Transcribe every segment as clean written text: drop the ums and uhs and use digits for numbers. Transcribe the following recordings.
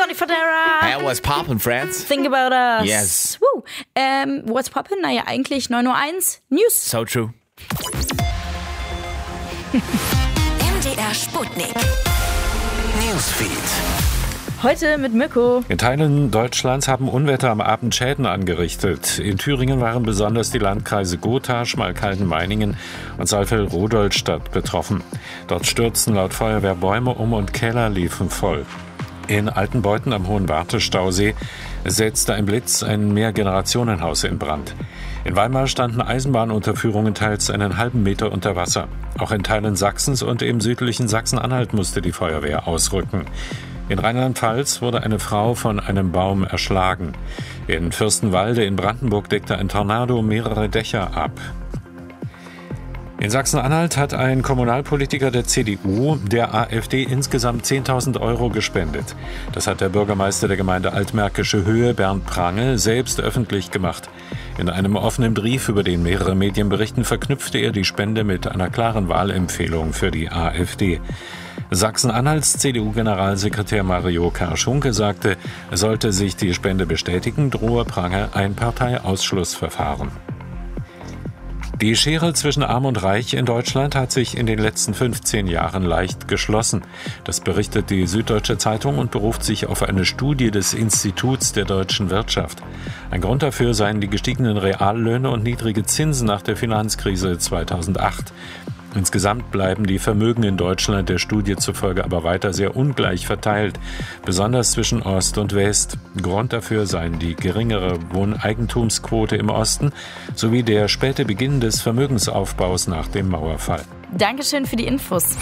Sonny Fodera. Hey, what's poppin', friends? Think about us. Yes. Woo. What's poppin'? Naja, eigentlich 9:01 News. So true. MDR Sputnik. Newsfeed. Heute mit Mirko. In Teilen Deutschlands haben Unwetter am Abend Schäden angerichtet. In Thüringen waren besonders die Landkreise Gotha, Schmalkalden-Meiningen und Saalfeld-Rudolstadt betroffen. Dort stürzten laut Feuerwehr Bäume um und Keller liefen voll. In Altenbeuthen am Hohen Wartestausee setzte ein Blitz ein Mehrgenerationenhaus in Brand. In Weimar standen Eisenbahnunterführungen teils einen halben Meter unter Wasser. Auch in Teilen Sachsens und im südlichen Sachsen-Anhalt musste die Feuerwehr ausrücken. In Rheinland-Pfalz wurde eine Frau von einem Baum erschlagen. In Fürstenwalde in Brandenburg deckte ein Tornado mehrere Dächer ab. In Sachsen-Anhalt hat ein Kommunalpolitiker der CDU der AfD insgesamt 10.000 € gespendet. Das hat der Bürgermeister der Gemeinde Altmärkische Höhe, Bernd Prangl, selbst öffentlich gemacht. In einem offenen Brief, über den mehrere Medien berichten, verknüpfte er die Spende mit einer klaren Wahlempfehlung für die AfD. Sachsen-Anhalts CDU-Generalsekretär Mario Karschunke sagte, sollte sich die Spende bestätigen, drohe Prangl ein Parteiausschlussverfahren. Die Schere zwischen Arm und Reich in Deutschland hat sich in den letzten 15 Jahren leicht geschlossen. Das berichtet die Süddeutsche Zeitung und beruft sich auf eine Studie des Instituts der deutschen Wirtschaft. Ein Grund dafür seien die gestiegenen Reallöhne und niedrige Zinsen nach der Finanzkrise 2008. Insgesamt bleiben die Vermögen in Deutschland der Studie zufolge aber weiter sehr ungleich verteilt, besonders zwischen Ost und West. Grund dafür seien die geringere Wohneigentumsquote im Osten sowie der späte Beginn des Vermögensaufbaus nach dem Mauerfall. Dankeschön für die Infos.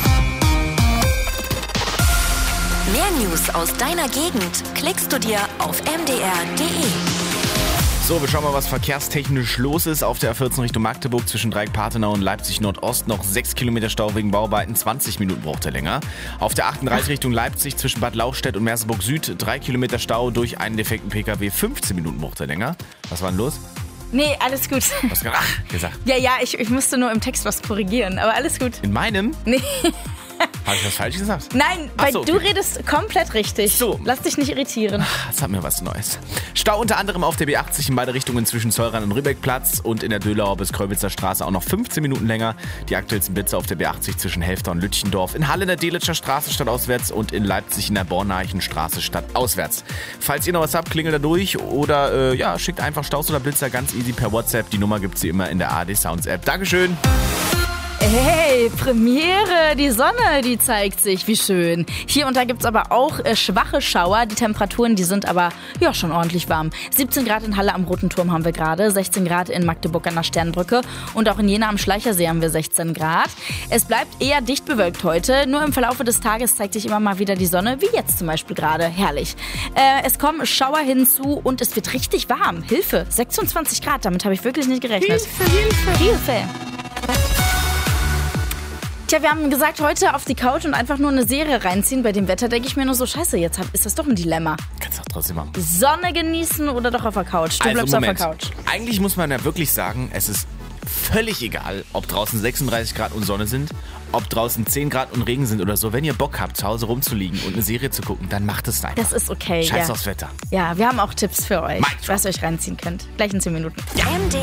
Mehr News aus deiner Gegend klickst du dir auf mdr.de. So, wir schauen mal, was verkehrstechnisch los ist. Auf der A14 Richtung Magdeburg zwischen Dreieck-Partenau und Leipzig-Nordost noch 6 Kilometer Stau wegen Bauarbeiten, 20 Minuten braucht er länger. Auf der 38 Richtung Leipzig zwischen Bad Lauchstädt und Merseburg Süd 3 Kilometer Stau durch einen defekten PKW, 15 Minuten braucht er länger. Was war denn los? Nee, alles gut. Was gesagt? Ja, ich musste nur im Text was korrigieren, aber alles gut. In meinem? Nee. Habe ich was falsch gesagt? Nein, weil so, okay. Du redest komplett richtig. So. Lass dich nicht irritieren. Jetzt haben wir was Neues. Stau unter anderem auf der B80 in beide Richtungen zwischen Zollrhein und Rübeckplatz und in der Dölauer bis Kröwitzer Straße auch noch 15 Minuten länger. Die aktuellsten Blitze auf der B80 zwischen Helfter und Lütchendorf, in Halle in der Delitzscher Straße stadtauswärts und in Leipzig in der Bornarchenstraße stadtauswärts. Falls ihr noch was habt, klingelt da durch oder schickt einfach Staus oder Blitzer ganz easy per WhatsApp. Die Nummer gibt's wie immer in der ARD Sounds App. Dankeschön. Hey, Premiere, die Sonne, die zeigt sich, wie schön. Hier und da gibt's aber auch schwache Schauer. Die Temperaturen, die sind aber schon ordentlich warm. 17 Grad in Halle am Roten Turm haben wir gerade, 16 Grad in Magdeburg an der Sternbrücke und auch in Jena am Schleichersee haben wir 16 Grad. Es bleibt eher dicht bewölkt heute, nur im Verlaufe des Tages zeigt sich immer mal wieder die Sonne, wie jetzt zum Beispiel gerade. Herrlich. Es kommen Schauer hinzu und es wird richtig warm. Hilfe, 26 Grad, damit habe ich wirklich nicht gerechnet. Hilfe. Tja, wir haben gesagt, heute auf die Couch und einfach nur eine Serie reinziehen. Bei dem Wetter denke ich mir nur so, scheiße, jetzt ist das doch ein Dilemma. Kannst du auch trotzdem machen. Sonne genießen oder doch auf der Couch? Du bleibst Moment. auf der Couch. Eigentlich muss man ja wirklich sagen, es ist völlig egal, ob draußen 36 Grad und Sonne sind, ob draußen 10 Grad und Regen sind oder so. Wenn ihr Bock habt, zu Hause rumzuliegen und eine Serie zu gucken, dann macht es einfach. Das ist okay, Scheiß aufs Wetter. Ja, wir haben auch Tipps für euch, was ihr euch reinziehen könnt. Gleich in 10 Minuten. Ja.